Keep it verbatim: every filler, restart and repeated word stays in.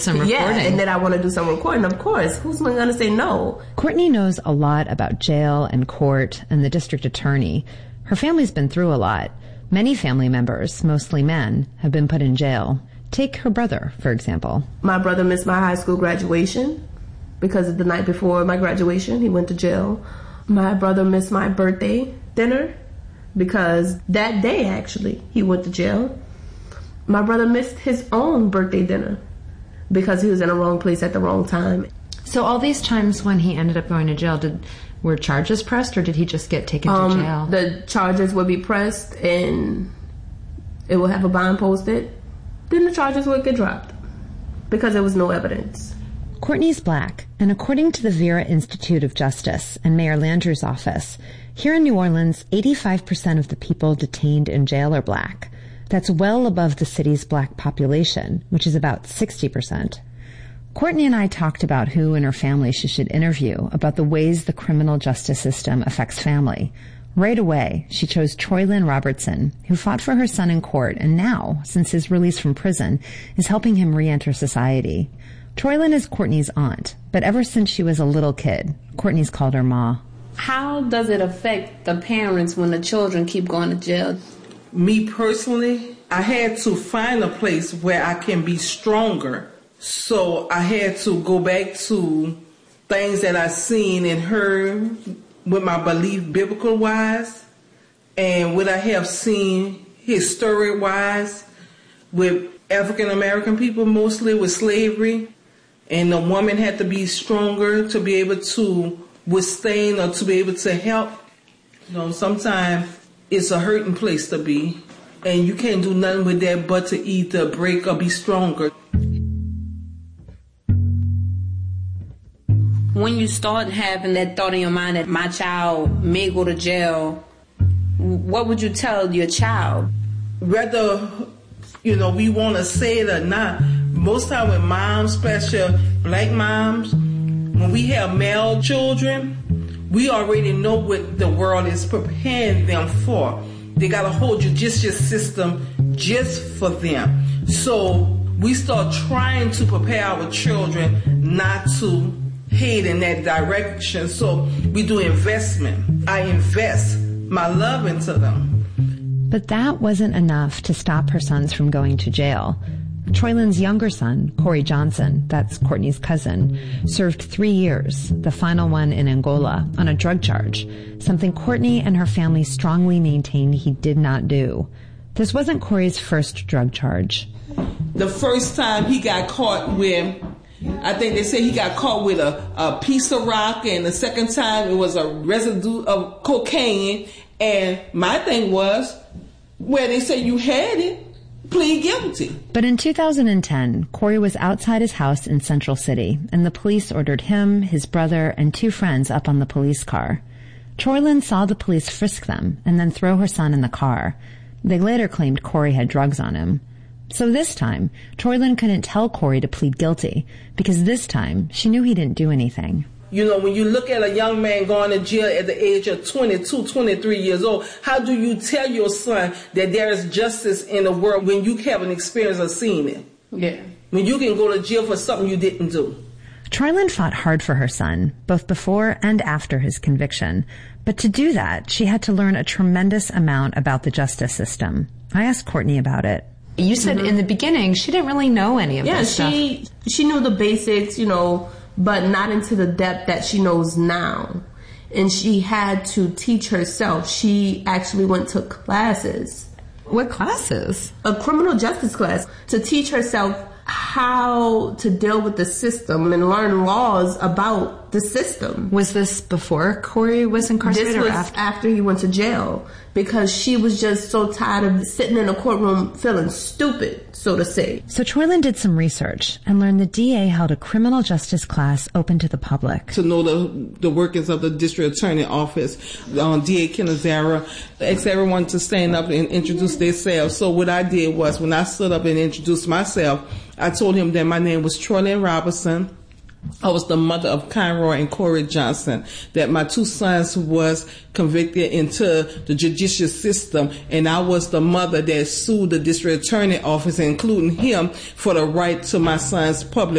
Some recording. Yeah, and then I want to do some recording, of course. Who's going to say no? Courtney knows a lot about jail and court and the district attorney. Her family's been through a lot. Many family members, mostly men, have been put in jail. Take her brother, for example. My brother missed my high school graduation because the night before my graduation, he went to jail. My brother missed my birthday dinner because that day, actually, he went to jail. My brother missed his own birthday dinner because he was in the wrong place at the wrong time. So all these times when he ended up going to jail, did were charges pressed, or did he just get taken um, to jail? The charges would be pressed, and it will have a bond posted. Then the charges would get dropped because there was no evidence. Courtney's black, and according to the Vera Institute of Justice and Mayor Landrieu's office, here in New Orleans, eighty-five percent of the people detained in jail are black. That's well above the city's black population, which is about sixty percent. Courtney and I talked about who in her family she should interview about the ways the criminal justice system affects family. Right away, she chose Troy-Lyn Robertson, who fought for her son in court and now, since his release from prison, is helping him re-enter society. Troy-Lyn is Courtney's aunt, but ever since she was a little kid, Courtney's called her Ma. How does it affect the parents when the children keep going to jail? Me personally, I had to find a place where I can be stronger. So I had to go back to things that I seen and heard with my belief biblical wise, and what I have seen historic wise with African American people, mostly with slavery. And the woman had to be stronger to be able to withstand or to be able to help. You know, sometimes it's a hurting place to be, and you can't do nothing with that but to either break or be stronger. When you start having that thought in your mind that my child may go to jail, what would you tell your child? Whether, you know, we want to say it or not, most time with moms, especially black moms, when we have male children, we already know what the world is preparing them for. They got a whole judicial system just for them. So we start trying to prepare our children not to head in that direction. So we do investment. I invest my love into them. But that wasn't enough to stop her sons from going to jail. Troy-Lyn's younger son, Corey Johnson, that's Courtney's cousin, served three years, the final one in Angola, on a drug charge, something Courtney and her family strongly maintained he did not do. This wasn't Corey's first drug charge. The first time he got caught with, I think they say he got caught with a, a piece of rock, and the second time it was a residue of cocaine. And my thing was, where they say you had it, plead guilty. But in two thousand ten, Corey was outside his house in Central City, and the police ordered him, his brother, and two friends up on the police car. Troy-Lyn saw the police frisk them and then throw her son in the car. They later claimed Corey had drugs on him. So this time, Troy-Lyn couldn't tell Corey to plead guilty, because this time she knew he didn't do anything. You know, when you look at a young man going to jail at the age of twenty-two, twenty-three years old, how do you tell your son that there is justice in the world when you haven't experienced or seen it? Yeah. When you can go to jail for something you didn't do. Troy-Lyn fought hard for her son, both before and after his conviction. But to do that, she had to learn a tremendous amount about the justice system. I asked Courtney about it. You said mm-hmm. in the beginning she didn't really know any of yeah, this stuff. Yeah, she, she knew the basics, you know, but not into the depth that she knows now. And she had to teach herself. She actually went to classes. What classes? A criminal justice class to teach herself how to deal with the system and learn laws about the system. Was this before Corey was incarcerated? This was or after? after he went to jail, because she was just so tired of sitting in a courtroom feeling stupid, so to say. So Troy-Lyn did some research and learned the D A held a criminal justice class open to the public. To know the the workings of the district attorney office, um, D A Kinazara asked everyone to stand up and introduce themselves. So what I did was, when I stood up and introduced myself, I told him that my name was Troy-Lyn Robertson. I was the mother of Conroy and Corey Johnson, that my two sons was convicted into the judicial system, and I was the mother that sued the district attorney office, including him, for the right to my son's public